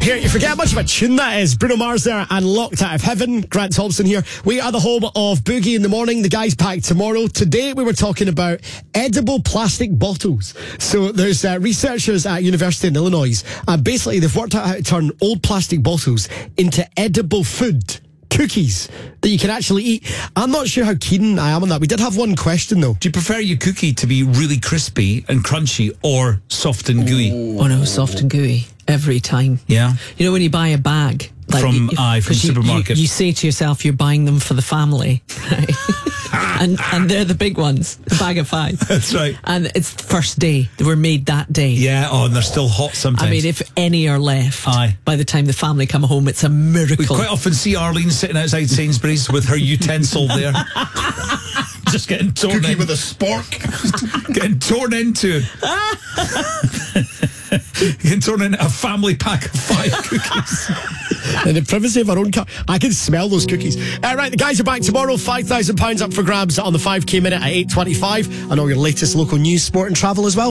Here, you forget how much of a tune that is. Bruno Mars there and Locked Out of Heaven. Grant Thompson here. We are the home of Boogie in the Morning. The guy's back tomorrow. Today we were talking about edible plastic bottles. So there's researchers at University in Illinois. Basically, they've worked out how to turn old plastic bottles into edible food. Cookies that you can actually eat. I'm not sure how keen I am on that. We did have one question though. Do you prefer your cookie to be really crispy and crunchy or soft and gooey? Oh no, soft and gooey every time. Yeah. You know when you buy a bag from the supermarket, you say to yourself you're buying them for the family, right? and they're the big ones, the bag of 5. That's right. And it's the first day. They were made that day. Yeah. Oh, and they're still hot sometimes. I mean, if any are left, by the time the family come home, it's a miracle. We quite often see Arlene sitting outside Sainsbury's with her utensil there. Just getting torn Cookie in. with a spork. Getting torn into. Getting torn into a family pack of 5 cookies. In the privacy of our own car. I can smell those cookies. Right, the guys are back tomorrow. £5,000 up for grabs on the 5k minute at 8:25. And all your latest local news, sport and travel as well.